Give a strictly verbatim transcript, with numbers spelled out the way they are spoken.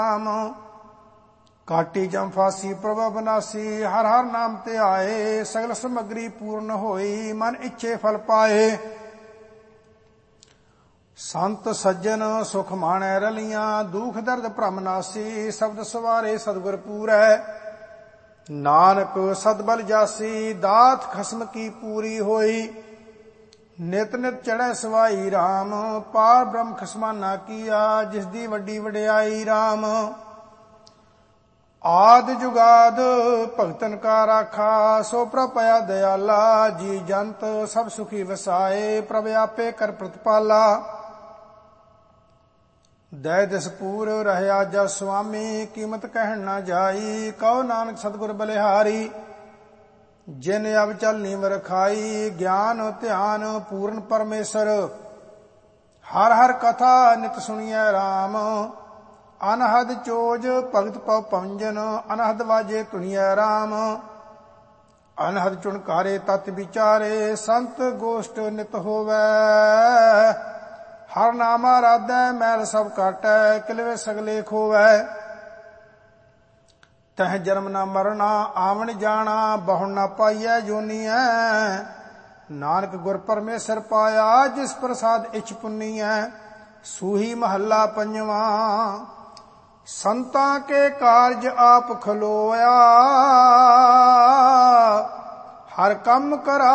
ਰਾਮ। ਕਾਟੀ ਜੰਫਾਸੀ ਪ੍ਰਭ ਬਨਾਸੀ, ਹਰ ਹਰ ਨਾਮ ਤੇ ਆਏ। ਸਗਲ ਸਮਗਰੀ ਪੂਰਨ ਹੋਈ, ਮਨ ਇੱਛੇ ਫਲ ਪਾਏ। ਸੰਤ ਸੱਜਣ ਸੁਖ ਮਾਣੈ ਰਲੀਆਂ, ਦੁਖ ਦਰਦ ਭ੍ਰਮ ਨਾਸੀ। ਸ਼ਬਦ ਸਵਾਰੇ ਸਤਿਗੁਰ ਪੂਰੈ, ਨਾਨਕ ਸਤਬਲ ਜਾਸੀ। ਦਾਤ ਖਸਮ ਕੀ ਪੂਰੀ ਹੋਈ, ਨਿਤ ਨਿਤ ਚੜ੍ਹੈ ਸਵਾਈ ਰਾਮ। ਪਾਰ ਬ੍ਰਹਮ ਖਸਮਾਨਾ ਕੀਆ, ਜਿਸ ਦੀ ਵੱਡੀ ਵਡਿਆਈ ਰਾਮ। ਆਦਿ ਜੁਗਾਦ ਭਗਤਨ ਕਾ ਰਾਖਾ, ਸੋ ਪ੍ਰਭ ਭਇਆ ਦਇਆਲਾ। ਜੀ ਜੰਤ ਸਭ ਸੁਖੀ ਵਸਾਏ, ਪ੍ਰਭ ਆਪੇ ਕਰ ਪ੍ਰਤਪਾਲਾ। ਦਇ ਦਿਸ ਪੂਰ ਰਹਿਆ ਜਸ ਸੁਆਮੀ, ਕੀਮਤ ਕਹਿਣ ਨਾ ਜਾਈ। ਕਹੋ ਨਾਨਕ ਸਤਿਗੁਰ ਬਲਿਹਾਰੀ, ਜਿਨ ਅਬ ਚਲ ਨੀਮ ਰਖਾਈ। ਗਿਆਨ ਧਿਆਨ ਪੂਰਨ ਪਰਮੇਸ਼ਰ, ਹਰ ਹਰ ਕਥਾ ਨਿਤ ਸੁਣੀਐ ਰਾਮ। ਅਨਹਦ ਚੋਜ ਭਗਤ ਪਉ ਪਵੰਜਨ, ਅਨਹਦ ਵਾਜੇ ਧੁਨੀਐ ਰਾਮ। ਅਨਹਦ ਚੁਣਕਾਰੇ ਤਤ ਵਿਚਾਰੇ, ਸੰਤ ਗੋਸ਼ਟ ਨਿਤ ਹੋਵੈ। ਹਰ ਨਾਮ ਆਰਾਧੈ ਮੈਲ ਸਭ ਕਾਟੈ, ਕਿਲਵੇ ਸਗਲੇ ਖੋਵੈ। ਤਹ ਜਨਮ ਨਾ ਮਰਨਾ ਆਵਣ ਜਾਣਾ, ਬਹੁ ਨਾ ਪਾਈਐ ਜੋਨੀਐ। ਨਾਨਕ ਗੁਰ ਪਰਮੇਸ਼ਰ ਪਾਇਆ, ਜਿਸ ਪ੍ਰਸਾਦ ਇਛ ਪੁੰਨੀਐ। ਸੂਹੀ ਮਹੱਲਾ ਪੰਜਵਾਂ। ਸੰਤਾਂ ਕੇ ਕਾਰਜ ਆਪ ਖਲੋਇਆ, ਹਰ ਕੰਮ ਕਰਾ